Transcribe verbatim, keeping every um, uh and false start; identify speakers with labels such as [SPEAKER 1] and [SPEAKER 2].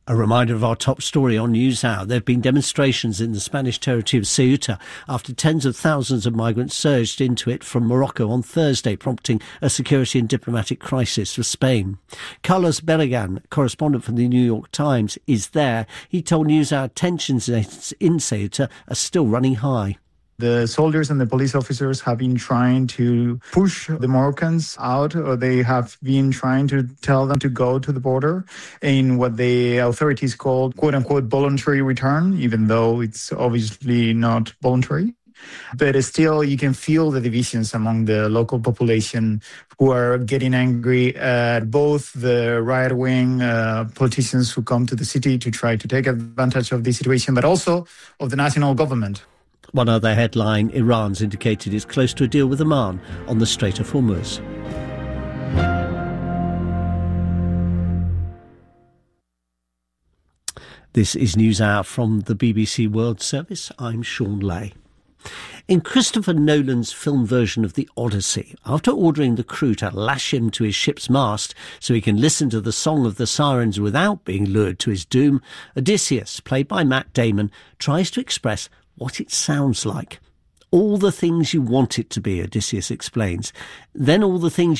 [SPEAKER 1] A reminder of our top story on NewsHour. There have been demonstrations in the Spanish territory of Ceuta after tens of thousands of migrants surged into it from Morocco on Thursday, prompting a security and diplomatic crisis for Spain. Carlos Berrigan, correspondent for the New York Times, is there. He told NewsHour tensions in Ceuta are still running high.
[SPEAKER 2] The soldiers and the police officers have been trying to push the Moroccans out, or they have been trying to tell them to go to the border in what the authorities call quote-unquote voluntary return, even though it's obviously not voluntary. But still, you can feel the divisions among the local population who are getting angry at both the right-wing uh, politicians who come to the city to try to take advantage of the situation, but also of the national government.
[SPEAKER 1] One other headline, Iran's indicated it's close to a deal with Oman on the Strait of Hormuz. This is NewsHour from the B B C World Service. I'm Sean Lay. In Christopher Nolan's film version of The Odyssey, after ordering the crew to lash him to his ship's mast so he can listen to the song of the sirens without being lured to his doom, Odysseus, played by Matt Damon, tries to express what it sounds like. All the things you want it to be, Odysseus explains. Then all the things